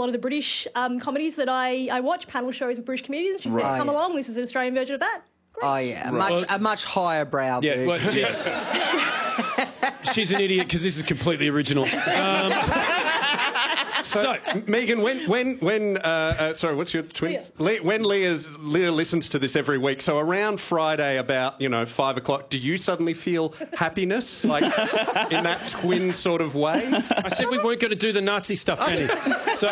lot of the British comedies that I watch, panel shows with British comedians. She said, come along, this is an Australian version of that. Great. Oh, yeah, a much higher brow version. She's an idiot because this is completely original. So, Megan, sorry, what's your twin? When Leah listens to this every week, so around Friday about, 5 o'clock, do you suddenly feel happiness, like in that twin sort of way? I said we weren't going to do the Nazi stuff, Penny. So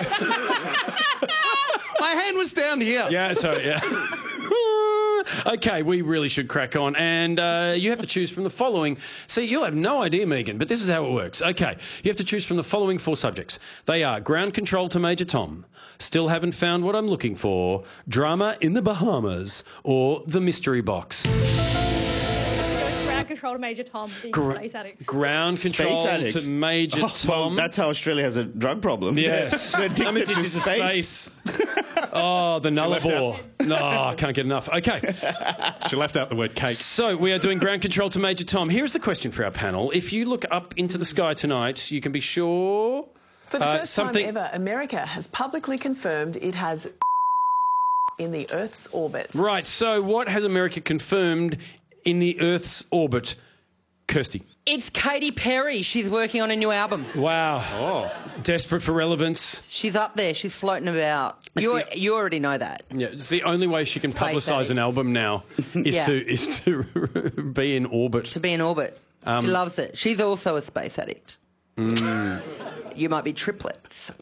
my hand was down here. Yeah, sorry, yeah. Okay, we really should crack on. And you have to choose from the following. See, you'll have no idea, Megan, but this is how it works. Okay, you have to choose from the following 4 subjects. They are Ground Control to Major Tom, Still Haven't Found What I'm Looking For, Drama in the Bahamas, or The Mystery Box. Ground Control to Major Tom, being space addicts. Ground Control to Major Tom. Well, that's how Australia has a drug problem. Yes. They're addicted to space. Oh, the Nullarbor. No, I can't get enough. Okay. She left out the word cake. So we are doing Ground Control to Major Tom. Here's the question for our panel. If you look up into the sky tonight, you can be sure... For the first time ever, America has publicly confirmed it has in the Earth's orbit. Right, so what has America confirmed in the Earth's orbit? Kirsty. It's Katy Perry. She's working on a new album. Wow. Oh. Desperate for relevance. She's up there. She's floating about. You already know that. Yeah, it's the only way she can publicise an album now is to be in orbit. To be in orbit. She loves it. She's also a space addict. You might be triplets.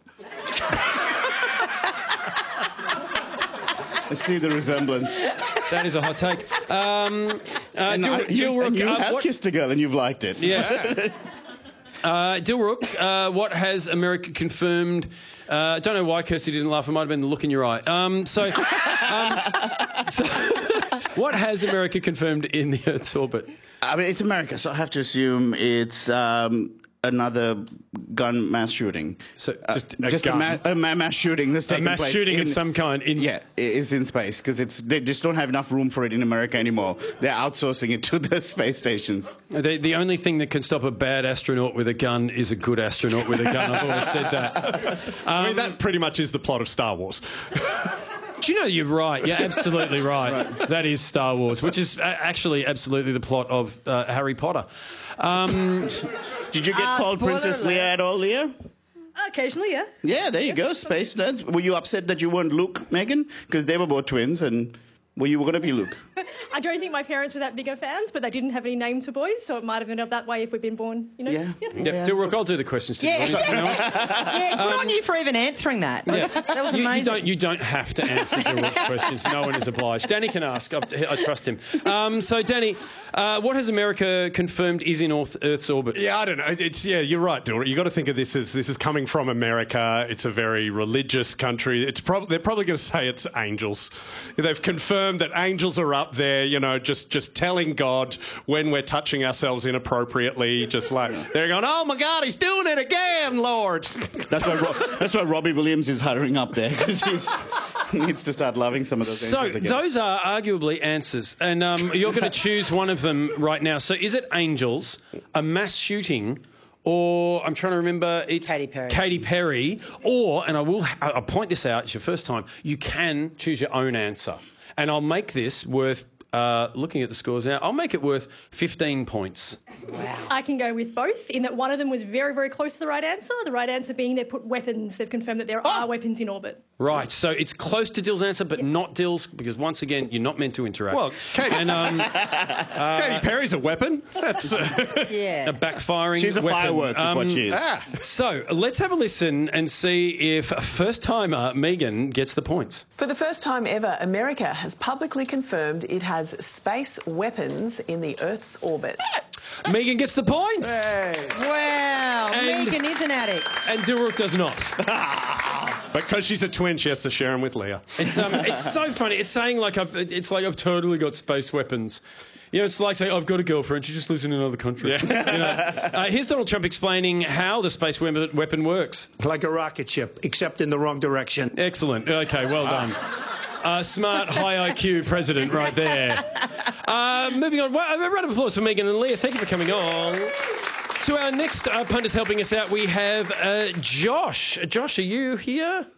I see the resemblance. That is a hot take. You have kissed a girl and you've liked it. Yes. Dilrook, what has America confirmed? I don't know why Kirsty didn't laugh. It might have been the look in your eye. So what has America confirmed in the Earth's orbit? I mean, it's America, so I have to assume it's another gun mass shooting. So just a mass shooting that's taking place. A mass shooting of some kind. It's in space because they just don't have enough room for it in America anymore. They're outsourcing it to the space stations. The only thing that can stop a bad astronaut with a gun is a good astronaut with a gun. I've always said that. I mean, that pretty much is the plot of Star Wars. Do you know, you're right. You're absolutely right. That is Star Wars, which is actually absolutely the plot of Harry Potter. Did you get called Princess Leia at all, Leah? Occasionally, yeah. Yeah, there you go, space nerds. Were you upset that you weren't Luke, Megan? Because they were both twins, and you were going to be Luke. I don't think my parents were that big of fans, but they didn't have any names for boys, so it might have ended up that way if we'd been born, Yeah. Dilrook, I'll do the questions. Yeah, good on you for even answering that. Yeah. That was amazing. You don't have to answer Dilrook's questions. No one is obliged. Danny can ask. I trust him. So, Danny, what has America confirmed is in Earth's orbit? Yeah, I don't know. You're right, Dilrook. You've got to think of this as this is coming from America. It's a very religious country. They're probably going to say it's angels. They've confirmed that angels are up there, just telling God when we're touching ourselves inappropriately, just like they're going, oh my God, he's doing it again, Lord. That's why Robbie Williams is hiring up there, because he needs to start loving some of those angels again. Those are arguably answers, and you're going to choose one of them right now. So is it angels, a mass shooting, or I'm trying to remember, it's Katy Perry, or, and I'll point this out, it's your first time, you can choose your own answer. And I'll make this worth, looking at the scores now, I'll make it worth 15 points. Wow. I can go with both, in that one of them was very, very close to the right answer. The right answer being they've put weapons. They've confirmed that there are weapons in orbit. Right, so it's close to Dill's answer, but not Dill's, because once again, you're not meant to interact. Well, Katy Perry's a weapon. That's a backfiring She's a weapon. firework is what she is. So let's have a listen and see if first-timer Megan gets the points. For the first time ever, America has publicly confirmed it has space weapons in the Earth's orbit. Megan gets the points. Hey. Wow, Megan is an addict. And Dilrook does not. Because she's a twin, she has to share them with Leah. It's so funny. It's saying I've totally got space weapons. It's like saying, I've got a girlfriend, she just lives in another country. Yeah. Here's Donald Trump explaining how the space weapon works. Like a rocket ship, except in the wrong direction. Excellent. Okay, well done. Smart, high IQ president right there. Moving on. Well, a round of applause for Megan and Leah. Thank you for coming on. To our next punters helping us out, we have Josh. Josh, are you here?